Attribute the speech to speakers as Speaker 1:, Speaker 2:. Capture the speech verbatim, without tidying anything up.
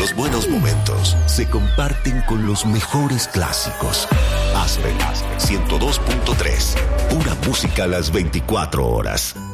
Speaker 1: Los buenos momentos se comparten con los mejores clásicos. Aspen ciento dos punto tres. Pura música a las veinticuatro horas.